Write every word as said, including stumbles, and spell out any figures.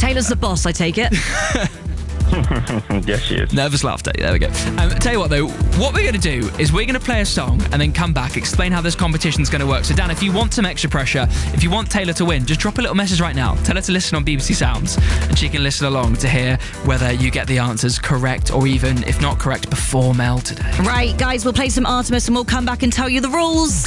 Taylor's the boss, I take it. Yes, she is. Nervous laughter. There we go. Um, tell you what, though, what we're going to do is we're going to play a song and then come back, explain how this competition's going to work. So, Dan, if you want some extra pressure, if you want Taylor to win, just drop a little message right now. Tell her to listen on B B C Sounds, and she can listen along to hear whether you get the answers correct or even, if not correct, before Mel today. Right, guys, we'll play some Artemis and we'll come back and tell you the rules.